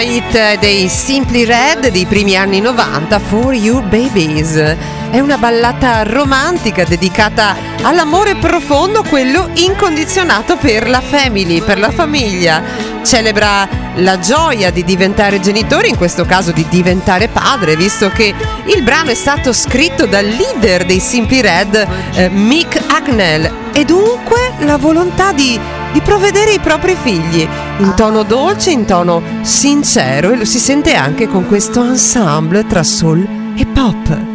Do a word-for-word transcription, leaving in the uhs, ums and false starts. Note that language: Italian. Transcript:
Hit dei Simply Red dei primi anni novanta, For Your Babies. È una ballata romantica dedicata all'amore profondo, quello incondizionato per la family, per la famiglia. Celebra la gioia di diventare genitori, in questo caso di diventare padre, visto che il brano è stato scritto dal leader dei Simply Red, eh, Mick Hucknall, e dunque la volontà di di provvedere i propri figli in tono dolce, in tono sincero, e lo si sente anche con questo ensemble tra soul e pop.